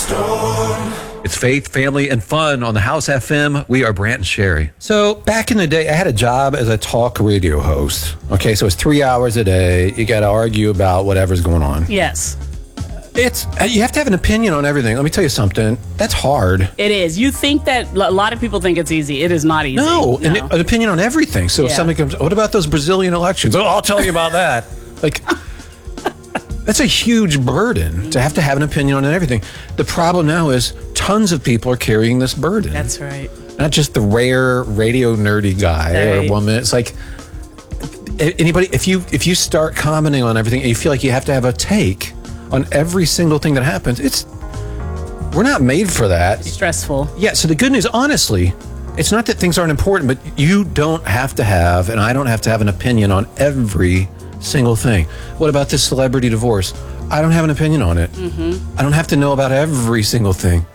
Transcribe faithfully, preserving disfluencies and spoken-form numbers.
Storm. It's faith, family, and fun on the House F M. We are Brant and Sherry. So back in the day, I had a job as a talk radio host. Okay, so it's three hours a day. You got to argue about whatever's going on. Yes. It's you have to have an opinion on everything. Let me tell you something. That's hard. It is. You think that a lot of people think it's easy. It is not easy. No, no. An, an opinion on everything. So if Yeah. something comes, what about those Brazilian elections? Oh, I'll tell you about that. Like, that's a huge burden to have to have an opinion on everything. The problem now is tons of people are carrying this burden. That's right. Not just the rare radio nerdy guy Right. or woman. It's like a- anybody. If you if you start commenting on everything and you feel like you have to have a take on every single thing that happens, it's we're not made for that. Stressful. Yeah. So the good news, honestly, it's not that things aren't important, but you don't have to have, and I don't have to have an opinion on every single thing. What about this celebrity divorce? I don't have an opinion on it. Mm-hmm. I don't have to know about every single thing.